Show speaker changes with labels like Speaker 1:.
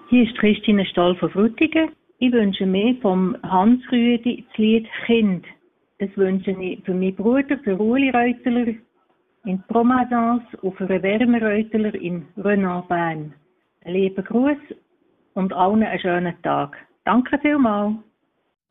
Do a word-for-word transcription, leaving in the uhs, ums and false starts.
Speaker 1: Hier ist Christine Stahl von Frutigen. Ich wünsche mir vom Hans Rüedi das Lied Kind. Das wünsche ich für meinen Bruder, für Uli Reuteler in Promazans und für Werner Reuteler in Renan, Bern. Einen lieben Gruß und allen einen schönen Tag. Danke vielmals.